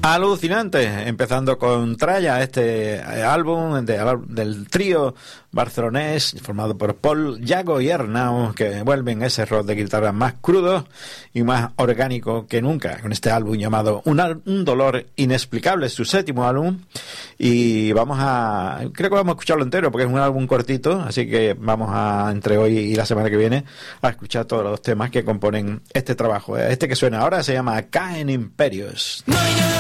Alucinante, empezando con Tralla, este álbum del trío barcelonés formado por Paul, Yago y Arnau, que vuelven ese rock de guitarra más crudo y más orgánico que nunca, con este álbum llamado Un dolor inexplicable, es su séptimo álbum, y creo que vamos a escucharlo entero porque es un álbum cortito, así que vamos a, entre hoy y la semana que viene, a escuchar todos los temas que componen este trabajo. Este que suena ahora se llama Caen Imperios.